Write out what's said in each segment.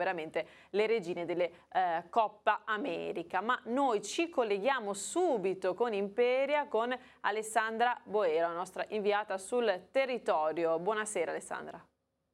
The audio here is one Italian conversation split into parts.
veramente le regine delle Coppa America. Ma noi ci colleghiamo subito con Imperia, con Alessandra Boero, la nostra inviata sul territorio. Buonasera Alessandra.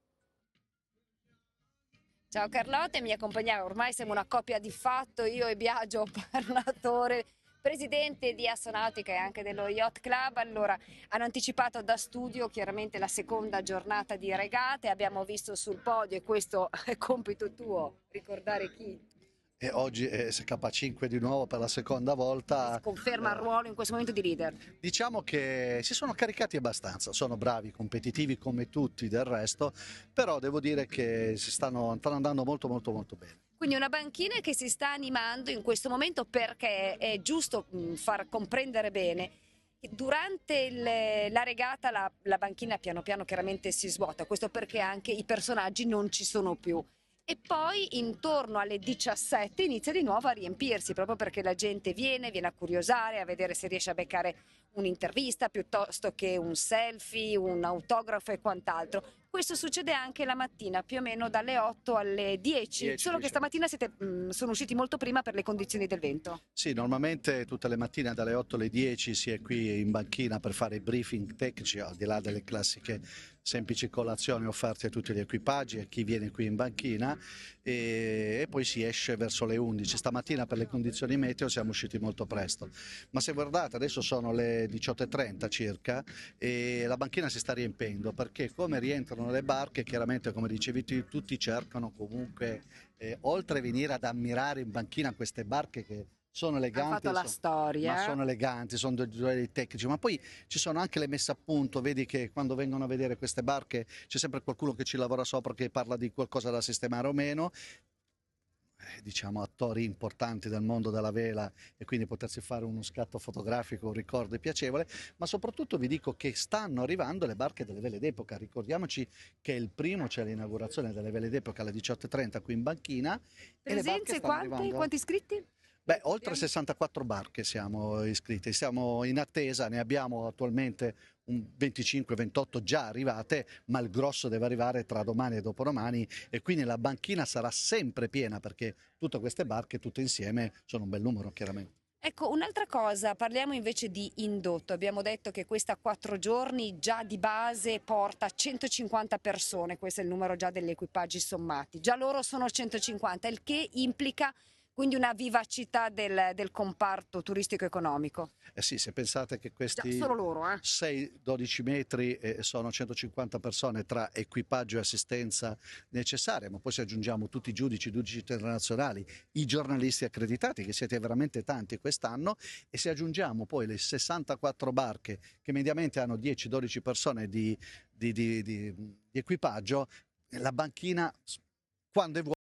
Ciao Carlotta, mi accompagnava, ormai siamo una coppia di fatto, io e Biagio Parlatore, presidente di Assonautica e anche dello Yacht Club. Allora, hanno anticipato da studio chiaramente la seconda giornata di regate, abbiamo visto sul podio, e questo è compito tuo, ricordare chi? E oggi è SK5 di nuovo per la seconda volta. Si conferma il ruolo in questo momento di leader. Diciamo che si sono caricati abbastanza, sono bravi, competitivi come tutti del resto, però devo dire che stanno andando molto bene. Quindi una banchina che si sta animando in questo momento, perché è giusto far comprendere bene. Durante la regata la banchina piano piano chiaramente si svuota, questo perché anche i personaggi non ci sono più. E poi intorno alle 17 inizia di nuovo a riempirsi, proprio perché la gente viene a curiosare, a vedere se riesce a beccare un'intervista piuttosto che un selfie, un autografo e quant'altro. Questo succede anche la mattina, più o meno dalle 8 alle 10, solo che stamattina sono usciti molto prima per le condizioni del vento. Sì, normalmente tutte le mattine dalle 8 alle 10 si è qui in banchina per fare i briefing tecnici, al di là delle classiche semplici colazioni offerte a tutti gli equipaggi e a chi viene qui in banchina, e poi si esce verso le 11. Stamattina per le condizioni meteo siamo usciti molto presto, ma se guardate adesso sono le 18:30 circa e la banchina si sta riempendo, perché come rientrano le barche, chiaramente come dicevi tu, tutti cercano comunque, oltre a venire ad ammirare in banchina queste barche che sono eleganti, fatto la storia. ma sono eleganti, sono dei tecnici, ma poi ci sono anche le messe a punto. Vedi che quando vengono a vedere queste barche c'è sempre qualcuno che ci lavora sopra, che parla di qualcosa da sistemare o meno, diciamo attori importanti del mondo della vela, e quindi potersi fare uno scatto fotografico, un ricordo piacevole. Ma soprattutto vi dico che stanno arrivando le barche delle vele d'epoca. Ricordiamoci che il primo c'è l'inaugurazione delle vele d'epoca alle 18:30 qui in banchina. Presenze e quanti iscritti? Beh, oltre 64 barche siamo iscritti, siamo in attesa, ne abbiamo attualmente un 25-28 già arrivate, ma il grosso deve arrivare tra domani e dopodomani, e quindi la banchina sarà sempre piena, perché tutte queste barche tutte insieme sono un bel numero chiaramente. Ecco, un'altra cosa, parliamo invece di indotto. Abbiamo detto che questa 4 giorni già di base porta 150 persone, questo è il numero già degli equipaggi sommati. Già loro sono 150, il che implica quindi una vivacità del comparto turistico-economico. Eh sì, se pensate che questi solo loro, 6-12 metri sono 150 persone tra equipaggio e assistenza necessaria, ma poi se aggiungiamo tutti i giudici internazionali, i giornalisti accreditati, che siete veramente tanti quest'anno, e se aggiungiamo poi le 64 barche che mediamente hanno 10-12 persone di equipaggio, la banchina quando è vuota.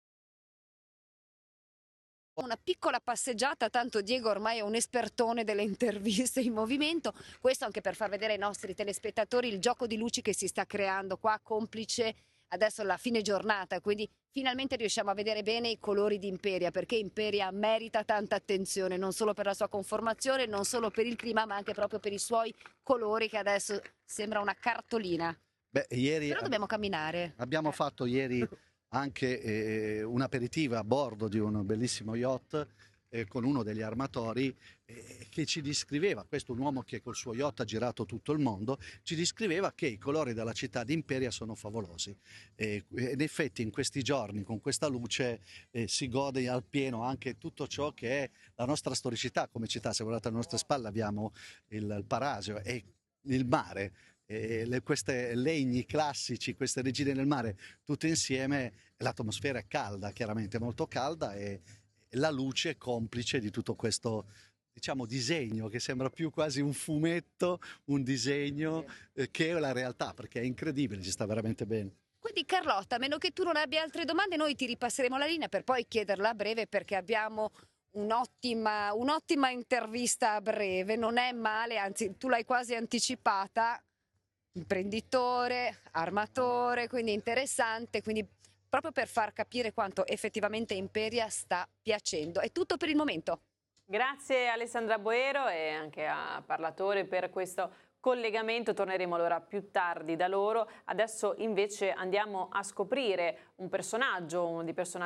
Una piccola passeggiata, tanto Diego ormai è un espertone delle interviste in movimento, questo anche per far vedere ai nostri telespettatori il gioco di luci che si sta creando qua, complice adesso la fine giornata, quindi finalmente riusciamo a vedere bene i colori di Imperia, perché Imperia merita tanta attenzione, non solo per la sua conformazione, non solo per il clima, ma anche proprio per i suoi colori, che adesso sembra una cartolina. Beh, ieri però dobbiamo camminare. Abbiamo fatto ieri anche un aperitivo a bordo di un bellissimo yacht con uno degli armatori che ci descriveva, questo un uomo che col suo yacht ha girato tutto il mondo, ci descriveva che i colori della città di Imperia sono favolosi. In effetti in questi giorni con questa luce si gode al pieno anche tutto ciò che è la nostra storicità come città. Se guardate alle nostre spalle abbiamo il Parasio e il mare. Queste legni classici, queste regine del mare tutte insieme, l'atmosfera è calda, chiaramente molto calda, e la luce è complice di tutto questo, diciamo, disegno che sembra più quasi un fumetto, un disegno che è la realtà, perché è incredibile, ci sta veramente bene. Quindi Carlotta, a meno che tu non abbia altre domande, noi ti ripasseremo la linea per poi chiederla a breve, perché abbiamo un'ottima intervista a breve, non è male, anzi tu l'hai quasi anticipata. Imprenditore, armatore, quindi interessante, quindi proprio per far capire quanto effettivamente Imperia sta piacendo. È tutto per il momento. Grazie Alessandra Boero e anche a Parlatore per questo collegamento. Torneremo allora più tardi da loro. Adesso invece andiamo a scoprire un personaggio, uno dei personaggi